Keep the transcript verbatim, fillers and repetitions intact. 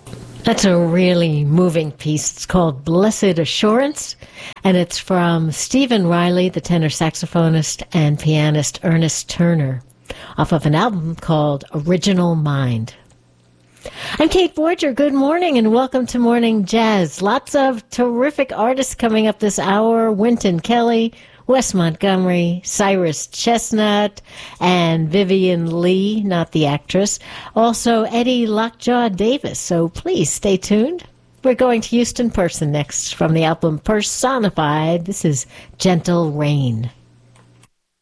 That's a really moving piece. It's called Blessed Assurance, and it's from Stephen Riley, the tenor saxophonist, and pianist Ernest Turner, off of an album called Original Mind. I'm Kate Borger. Good morning and welcome to Morning Jazz. Lots of terrific artists coming up this hour. Wynton Kelly, Wes Montgomery, Cyrus Chestnut, and Vivian Lee, not the actress. Also Eddie Lockjaw Davis, so please stay tuned. We're going to Houston Person next from the album Personified. This is Gentle Rain.